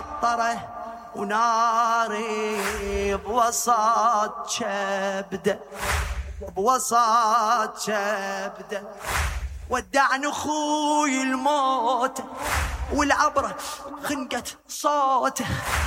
معطرة وناري بوسط شبده، بوسط شبده. ودعني اخوي الموت والعبرة خنقت صوته.